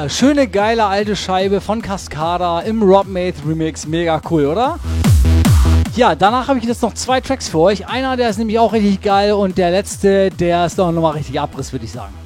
Ja, schöne, geile alte Scheibe von Cascada im Robmate Remix. Mega cool, oder? Ja, danach habe ich jetzt noch 2 Tracks für euch. Einer, der ist nämlich auch richtig geil und der letzte, der ist doch nochmal richtig Abriss, würde ich sagen.